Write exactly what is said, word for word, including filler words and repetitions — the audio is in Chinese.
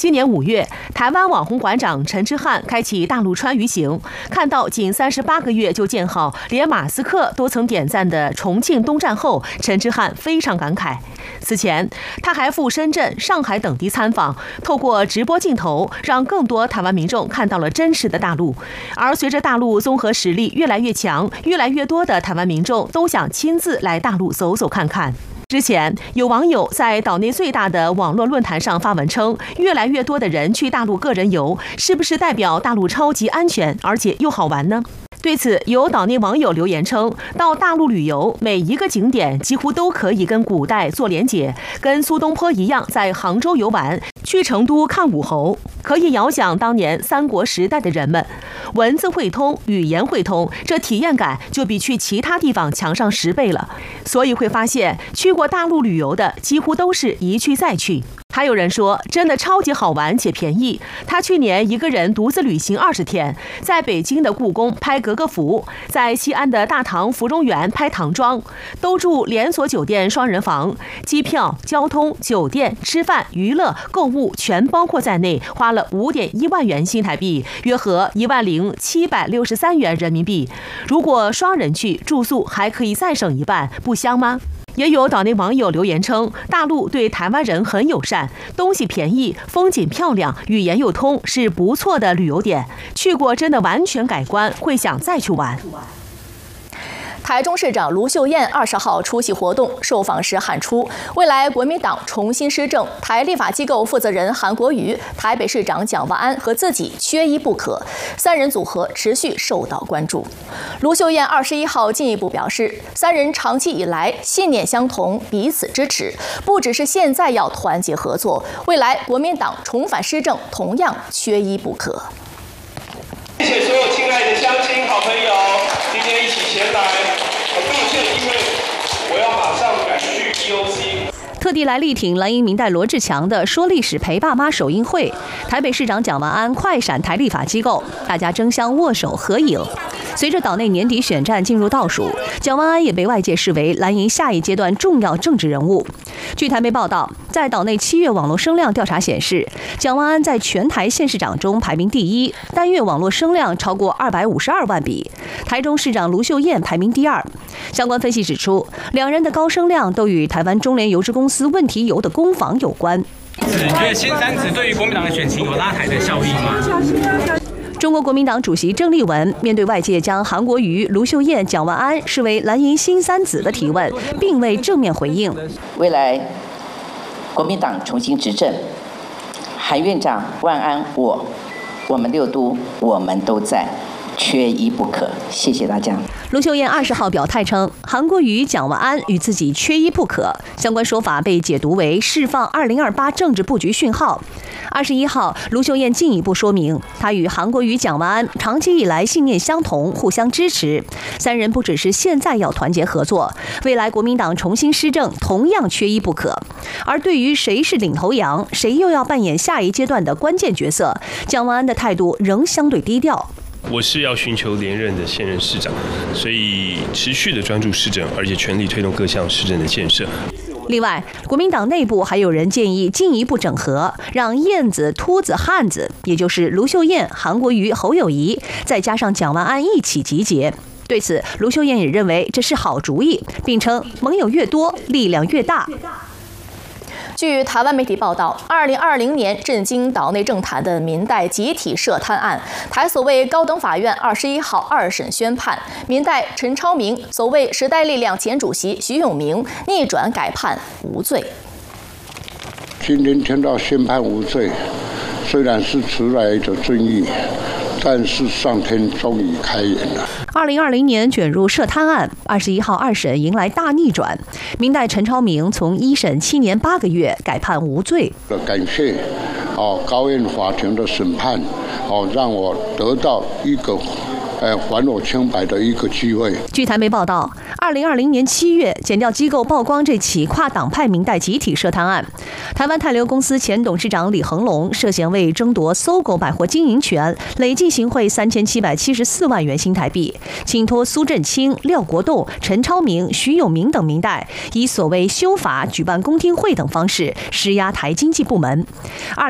今年五月，台湾网红馆长陈之汉开启大陆川渝行，看到仅三十八个月就建好，连马斯克都曾点赞的重庆东站后，陈之汉非常感慨。此前，他还赴深圳、上海等地参访，透过直播镜头，让更多台湾民众看到了真实的大陆。而随着大陆综合实力越来越强，越来越多的台湾民众都想亲自来大陆走走看看。之前有网友在岛内最大的网络论坛上发文称，越来越多的人去大陆个人游，是不是代表大陆超级安全，而且又好玩呢？对此，有岛内网友留言称，到大陆旅游，每一个景点几乎都可以跟古代做连结，跟苏东坡一样在杭州游玩，去成都看武侯，可以遥想当年三国时代的人们。文字汇通，语言汇通，这体验感就比去其他地方强上十倍了。所以会发现，去过大陆旅游的几乎都是一去再去。还有人说，真的超级好玩且便宜。他去年一个人独自旅行二十天，在北京的故宫拍格格服，在西安的大唐芙蓉园拍唐装，都住连锁酒店双人房，机票、交通、酒店、吃饭、娱乐、购物全包括在内，花了五点一万元新台币，约合一万零七百六十三元人民币。如果双人去，住宿还可以再省一半，不香吗？也有岛内网友留言称，大陆对台湾人很友善，东西便宜，风景漂亮，语言又通，是不错的旅游点。去过真的完全改观，会想再去玩。 台中市长卢秀燕二十号出席活动，受访时喊出，未来国民党重新施政，台立法机构负责人韩国瑜、台北市长蒋万安和自己缺一不可，三人组合持续受到关注。卢秀燕二十一号进一步表示，三人长期以来信念相同，彼此支持，不只是现在要团结合作，未来国民党重返施政同样缺一不可。 谢谢所有亲爱的乡亲好朋友，今天一起前来。很抱歉，因为我要马上赶去 E O C。 特地来力挺蓝营民代罗志强的说历史陪爸妈首映会，台北市长蒋万安快闪台立法机构，大家争相握手合影。随着岛内年底选战进入倒数，蒋万安也被外界视为蓝营下一阶段重要政治人物。据台媒报道，在岛内七月网络声量调查显示，蒋万安在全台县市长中排名第一，单月网络声量超过二百五十二万笔。台中市长卢秀燕排名第二。相关分析指出，两人的高声量都与台湾中联油脂公司问题油的攻防有关。 你觉得新三子对于国民党的选情有拉抬的效益吗？ 中国国民党主席郑丽文面对外界将韩国瑜、卢秀燕、蒋万安视为蓝营新三子的提问，并未正面回应。 未来国民党重新执政，韩院长、万安，我，我们六都，我们都在，缺一不可。谢谢大家。 卢秀燕二十号表态称，韩国瑜、蒋万安与自己缺一不可，相关说法被解读为释放二零二八政治布局讯号。二十一号，卢秀燕进一步说明，她与韩国瑜、蒋万安长期以来信念相同，互相支持，三人不只是现在要团结合作，未来国民党重新施政同样缺一不可。而对于谁是领头羊，谁又要扮演下一阶段的关键角色，蒋万安的态度仍相对低调。 我是要寻求连任的现任市长，所以持续的专注市政，而且全力推动各项市政的建设。 另外，国民党内部还有人建议进一步整合，让燕子、秃子、汉子，也就是卢秀燕、韩国瑜、侯友宜，再加上蒋万安一起集结。对此，卢秀燕也认为这是好主意，并称盟友越多，力量越大。 据台湾媒体报道，二零二零年震惊岛内政坛的民代集体涉贪案，台所谓高等法院二十一号二审宣判，民代陈超明、所谓时代力量前主席徐永明逆转改判无罪。 今天听到宣判无罪，虽然是迟来的正义，但是上天终于开眼了。 二零二零年卷入涉贪案，二十一号二审迎来大逆转，民代陈超明从一审七年八个月改判无罪。 感谢哦高院法庭的审判，哦让我得到一个呃还我清白的一个机会。 据台媒报道，二零二零年七月，检调机构曝光这起跨党派民代集体涉贪案。台湾泰流公司前董事长李恒龙涉嫌为争夺搜狗百货经营权，累计行贿三千七百七十四万元新台币，请托苏振清、廖国栋、陈超明、徐永明等民代，以所谓修法、举办公听会等方式施压台经济部门。